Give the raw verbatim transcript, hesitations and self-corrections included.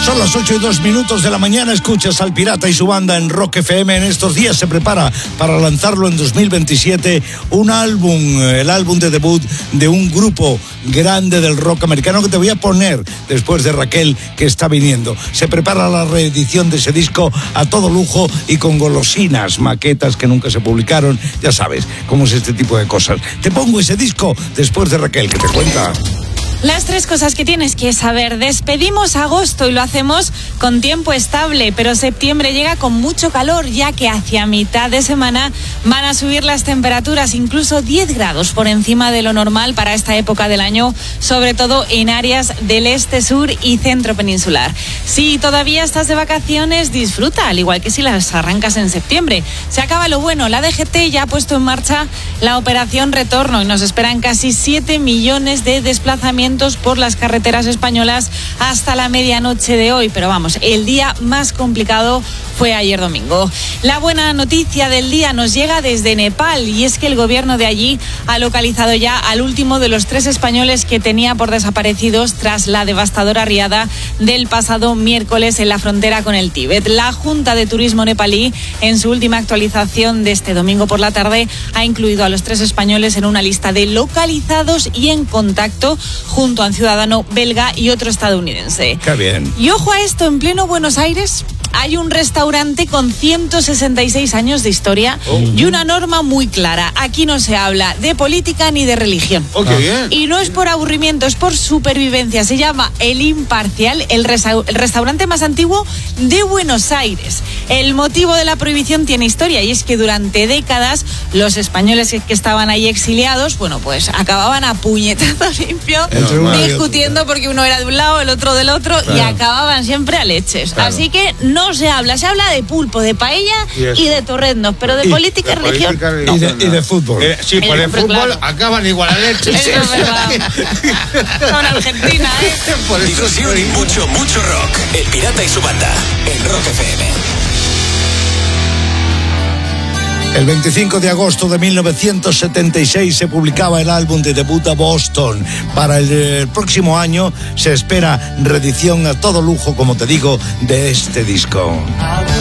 Son las ocho y dos minutos de la mañana. Escuchas al Pirata y su banda en Rock F M. En estos días se prepara para lanzarlo en dos mil veintisiete un álbum, el álbum de debut de un grupo grande del rock americano que te voy a poner después de Raquel, que está viniendo. Se prepara la reedición de ese disco a todo lujo y con golosinas, maquetas que nunca se publicaron. Ya sabes cómo es este tipo de cosas. Te pongo ese disco después de Raquel, que te cuenta. Las tres cosas que tienes que saber. Despedimos agosto y lo hacemos con tiempo estable, pero septiembre llega con mucho calor, ya que hacia mitad de semana van a subir las temperaturas, incluso diez grados por encima de lo normal para esta época del año, sobre todo en áreas del este, sur y centro peninsular. Si todavía estás de vacaciones, disfruta, al igual que si las arrancas en septiembre. Se acaba lo bueno, la D G T ya ha puesto en marcha la operación Retorno y nos esperan casi siete millones de desplazamientos por las carreteras españolas hasta la medianoche de hoy, pero vamos, el día más complicado fue ayer domingo. La buena noticia del día nos llega desde Nepal, y es que el gobierno de allí ha localizado ya al último de los tres españoles que tenía por desaparecidos tras la devastadora riada del pasado miércoles en la frontera con el Tíbet. La Junta de Turismo nepalí, en su última actualización de este domingo por la tarde, ha incluido a los tres españoles en una lista de localizados y en contacto, junto a un ciudadano belga y otro estadounidense. Qué bien. Y ojo a esto, en pleno Buenos Aires hay un restaurante con ciento sesenta y seis años de historia oh. y una norma muy clara. Aquí no se habla de política ni de religión. Oh, qué bien. Y no es por aburrimiento, es por supervivencia. Se llama El Imparcial, el, resa- el restaurante más antiguo de Buenos Aires. El motivo de la prohibición tiene historia, y es que durante décadas los españoles que estaban ahí exiliados, bueno, pues acababan a puñetazo limpio, discutiendo porque uno era de un lado, el otro del otro, claro. y acababan siempre a leches. Claro. Así que no se habla, se habla de pulpo, de paella y, y de torrendos, pero de y, política y religión. No, y, de, no. y de fútbol. Eh, sí, por el, el fútbol claro. acaban igual a leches. Eso es verdad. Con Argentina, ¿eh? Por difusión y mucho, mucho rock. El Pirata y su banda en Rock F M. El veinticinco de agosto de mil novecientos setenta y seis se publicaba el álbum de debut a Boston. Para el, el próximo año se espera reedición a todo lujo, como te digo, de este disco.